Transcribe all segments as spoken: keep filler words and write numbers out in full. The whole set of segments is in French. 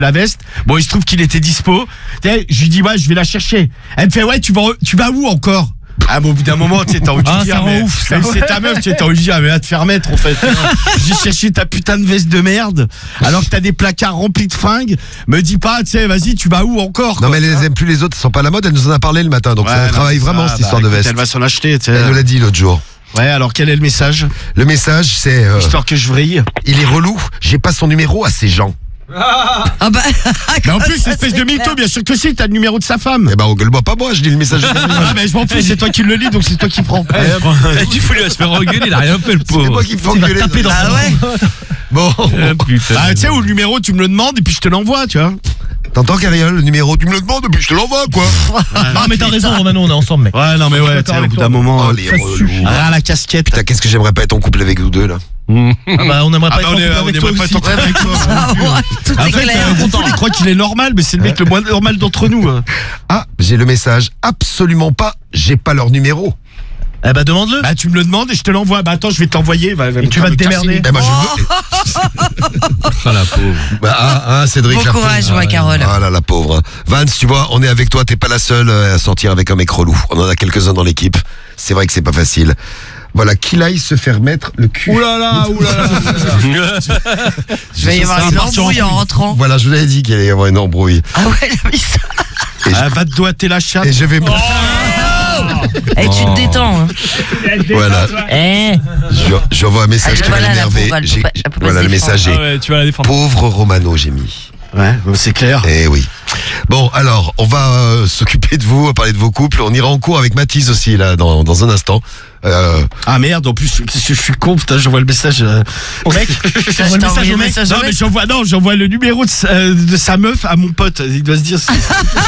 la veste. Bon, il se trouve qu'il était dispo. Je lui dis, ouais, je vais la chercher. Elle me fait, ouais, tu vas, tu vas où encore? Ah, bon, au bout d'un moment, tu sais, t'as envie de ah, dire, mais ouf, même si c'est ta meuf, tu sais, t'as envie de dire, mais va te faire mettre, en fait. J'ai cherché ta putain de veste de merde, alors que t'as des placards remplis de fringues. Me dis pas, tu sais, vas-y, tu vas où encore? Non, quoi, mais elle les aime plus les autres, elles sont pas à la mode, elle nous en a parlé le matin, donc ouais, ça non, travaille vraiment ça, cette histoire bah, de veste. Elle va s'en acheter, tu sais. Elle nous l'a dit l'autre jour. Ouais, alors quel est le message? Le message, c'est. Euh, Histoire que je vrille. Il est relou, j'ai pas son numéro à ces gens. Ah bah. Mais en plus, espèce de mytho, bien sûr que si, t'as le numéro de sa femme. Eh ben, on gueule-moi pas moi, je dis le message. Ah, mais je m'en fous, c'est toi qui le lis, donc c'est toi qui prends. Du coup, il va se faire engueuler, il a rien fait le pauvre. C'est moi qui me fais engueuler. Taper dans ah ouais. Bon. Ah, putain. Ah, tu sais, où le numéro, tu me le demandes et puis je te l'envoie, tu vois. T'entends, Cariole, le numéro, tu me le demandes et puis je te l'envoie, quoi. Non, mais t'as raison, Romano, on est ensemble, mec. Ouais, non, mais ouais, tu sais, au bout d'un moment. Oh, les relous. Ah, la casquette. Putain, qu'est-ce que j'aimerais pas être en couple avec vous deux, là. Ah bah on aimerait pas ah bah être on en est, couple on avec est toi pas aussi. avec toi. Ah, ouais, tout en est fait, clair. euh, il croit qu'il est normal, mais c'est le mec le moins normal d'entre nous. Ah, j'ai le message. Absolument pas, j'ai pas leur numéro. Eh bah demande-le. Bah tu me le demandes et je te l'envoie. Bah attends, je vais t'envoyer. Va, va et tu vas te démerder. Eh bah je veux. Ah la pauvre. Bah ah, ah Cédric. Bon la courage, pauvre. moi, Carole. Ah là, la pauvre. Vance, tu vois, on est avec toi, t'es pas la seule à sortir avec un mec relou. On en a quelques-uns dans l'équipe. C'est vrai que c'est pas facile. Voilà, qu'il aille se faire mettre le cul. Oulala, oulala. Je vais y avoir une embrouille en rentrant. Voilà, je vous l'avais dit qu'il allait y avoir une embrouille. Ah ouais, elle a mis ça. Et ah, je... va te doigter la chatte. Et je vais. Oh eh, tu te détends. Hein. Voilà. Eh. Je, j'envoie un message ah, qui voilà, va l'énerver. Pauvre, J'ai, pas, voilà le message. Ah ouais, tu vas la défendre. Pauvre Romano, j'ai mis. Ouais, c'est clair. Eh oui. Bon, alors, on va euh, s'occuper de vous, on va parler de vos couples. On ira en cours avec Mathis aussi, là, dans, dans un instant. Euh... Ah merde, en plus, je suis con, putain, j'envoie le message. Euh... Au mec j'envoie le message au mec. Non, mais j'envoie, non, j'envoie le numéro de sa, de sa meuf à mon pote. Il doit se dire. C'est...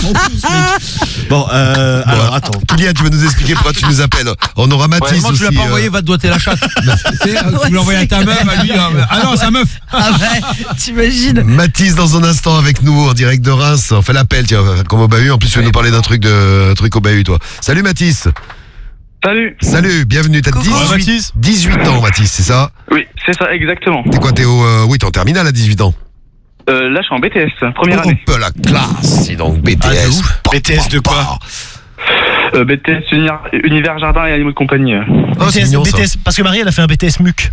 bon, euh, bon, alors, attends. Kylian, tu vas nous expliquer pourquoi tu nous appelles. On aura Mathis. Ouais, moi, aussi. Tu l'as pas envoyé, euh... va te doiter la chatte. Tu l'as envoyé à ta meuf, à lui. Ah non, sa meuf. Ah ouais, t'imagines. Mathis dans un instant avec nous en direct de Reims. On fait l'appel, tiens, comme au bahut. En plus, tu vas nous parler d'un truc de un truc au bahut, toi. Salut Mathis. Salut. Salut, bienvenue. T'as dix-huit, dix-huit ans, Mathis, c'est ça? Oui, c'est ça, exactement. T'es quoi, t'es au, euh, oui, t'es en terminale à dixhuit ans. Euh, là, je suis en B T S, première oh, année. Oh, la classe, c'est donc B T S. Ah, B T S de quoi? euh, B T S univers, univers jardin et animaux de compagnie. Oh, c'est mignon, B T S, ça. Parce que Marie, elle a fait un B T S M U C.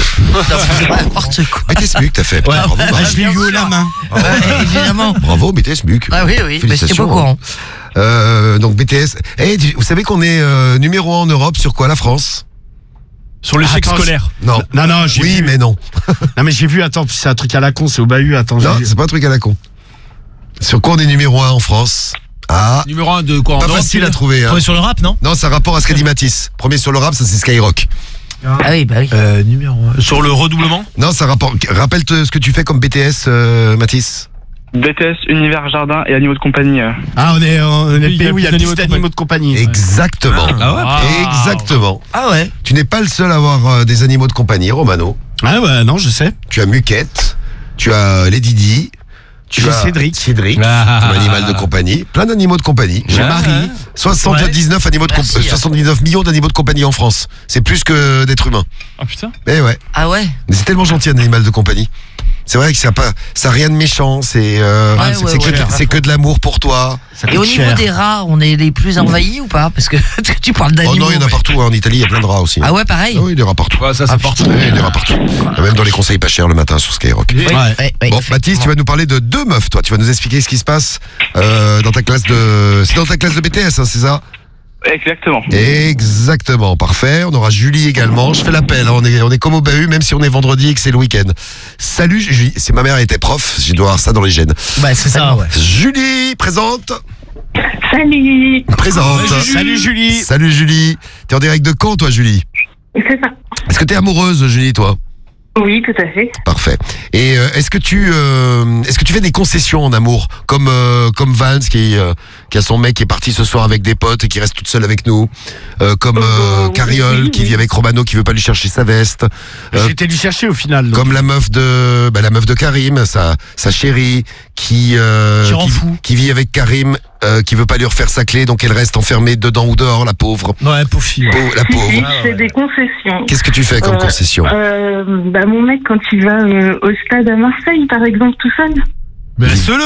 N'importe quoi. B T S M U C, t'as fait. Ouais, bravo, ah, je l'ai eu au la main. Ouais, évidemment. Bravo, B T S M U C. Ah oui, oui, mais c'était pas au courant. Euh, donc B T S. Eh, hey, vous savez qu'on est euh, numéro un en Europe sur quoi, la France? Sur l'échec attends, scolaire. Non. Non, non, j'ai oui, vu. mais non. Non, mais j'ai vu, attends, c'est un truc à la con, c'est au bahut, attends. Non, c'est pas un truc à la con. Sur quoi on est numéro un en France? Ah. Numéro un de quoi? Pas facile à trouver, hein. Premier sur le rap, non? Non, c'est un rapport à ce qu'a dit Mathis. Premier sur le rap, ça c'est Skyrock. Ah oui, bah oui. Euh, numéro un. Sur le redoublement? Non, ça rapport. Rappelle-toi ce que tu fais comme B T S, euh, Mathis. B T S, univers jardin et animaux de compagnie. Ah, on est, on est le pays où il y a plus plus d'animaux de compagnie. Exactement. Ah ouais. Exactement. Ah ouais. Tu n'es pas le seul à avoir euh, des animaux de compagnie, Romano. Ah ouais, non, je sais. Tu as Muquette, tu as les Didi, tu J'ai as Cédric. Cédric, Ah. ton animal de compagnie, plein d'animaux de compagnie. J'ai Ouais. Marie. soixante-dix-neuf animaux de Merci, comp- hein. soixante-dix-neuf millions d'animaux de compagnie en France. C'est plus que d'êtres humains. Ah putain. Eh ouais. Ah ouais. Mais c'est tellement gentil un animal de compagnie. C'est vrai que ça a pas, ça a rien de méchant. C'est, euh, Ouais, c'est, ouais, c'est ouais. que, c'est que de l'amour pour toi. Ça Et coûte au niveau cher. des rats, on est les plus envahis ou pas? Parce que tu parles Oh d'animaux. non, il y en a mais- partout. hein. En Italie, il y a plein de rats aussi. Ah ouais, pareil. Ah oui, des rats partout. Ouais, ça c'est partout. Ouais, il y a des rats partout. Même dans les conseils pas chers le matin sur Skyrock. Oui, Ouais. ouais, ouais, Bon, effectivement. Mathis, tu vas nous parler de deux meufs, toi. Tu vas nous expliquer ce qui se passe euh, dans ta classe de. C'est dans ta classe de B T S, hein, c'est ça? Exactement. Exactement, parfait. On aura Julie également. Je fais l'appel. hein. On est, on est comme au bahut, même si on est vendredi et que c'est le week-end. Salut, Julie. C'est ma mère était prof. Je dois avoir ça dans les gènes. Bah c'est ça, ouais. Julie, présente. Salut. Présente. Salut Julie. Salut Julie. T'es en direct de Caen, toi, Julie? C'est ça. Est-ce que t'es amoureuse, Julie, toi? Oui, tout à fait. Parfait. Et euh, est-ce que tu euh, est-ce que tu fais des concessions en amour comme euh, comme Vance qui euh, qui a son mec qui est parti ce soir avec des potes et qui reste toute seule avec nous, euh, comme euh, Euh, Cariole oui, qui oui. vit avec Romano qui veut pas lui chercher sa veste, euh, J'ai été lui chercher au final. donc. comme la meuf de bah, la meuf de Karim, sa sa chérie qui euh, Qui rend qui, fou. qui vit avec Karim, euh, qui veut pas lui refaire sa clé donc elle reste enfermée dedans ou dehors, la pauvre. Ouais, pauvre fille. ouais. Pauvre- la Si, si, pauvre. je fais des concessions. Qu'est-ce que tu fais comme Euh, concession? Euh, bah, mon mec, quand il va euh, au stade à Marseille, par exemple, tout seul, Mais laisse-le.